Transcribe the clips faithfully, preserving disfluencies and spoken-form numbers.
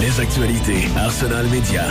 Les actualités Arsenal Média.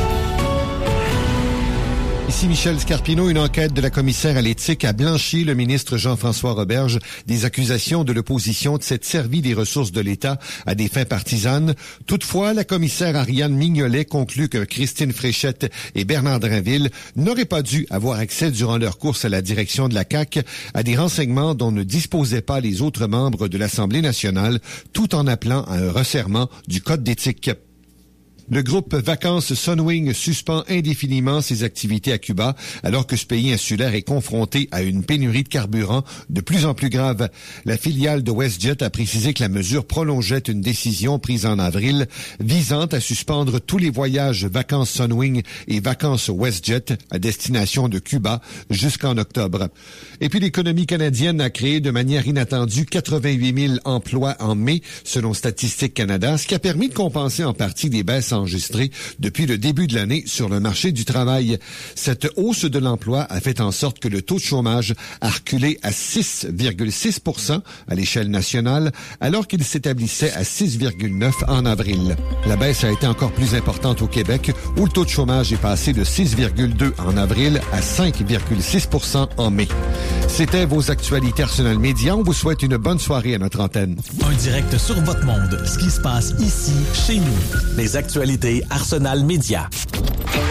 Ici Michel Scarpino. Une enquête de la commissaire à l'éthique a blanchi le ministre Jean-François Roberge des accusations de l'opposition de s'être servi des ressources de l'État à des fins partisanes. Toutefois, la commissaire Ariane Mignolet conclut que Christine Fréchette et Bernard Drainville n'auraient pas dû avoir accès durant leur course à la direction de la C A Q à des renseignements dont ne disposaient pas les autres membres de l'Assemblée nationale, tout en appelant à un resserrement du Code d'éthique. Le groupe Vacances Sunwing suspend indéfiniment ses activités à Cuba alors que ce pays insulaire est confronté à une pénurie de carburant de plus en plus grave. La filiale de WestJet a précisé que la mesure prolongeait une décision prise en avril visant à suspendre tous les voyages Vacances Sunwing et Vacances WestJet à destination de Cuba jusqu'en octobre. Et puis l'économie canadienne a créé de manière inattendue quatre-vingt-huit mille emplois en mai, selon Statistique Canada, ce qui a permis de compenser en partie des baisses enregistrées depuis le début de l'année sur le marché du travail. Cette hausse de l'emploi a fait en sorte que le taux de chômage a reculé à six virgule six pour cent à l'échelle nationale, alors qu'il s'établissait à six virgule neuf pour cent en avril. La baisse a été encore plus importante au Québec, où le taux de chômage est passé de six virgule deux pour cent en avril à cinq virgule six pour cent en mai. C'était vos actualités Arsenal Média. On vous souhaite une bonne soirée à notre antenne. Un direct sur votre monde. Ce qui se passe ici, chez nous. Les actualités Arsenal Média.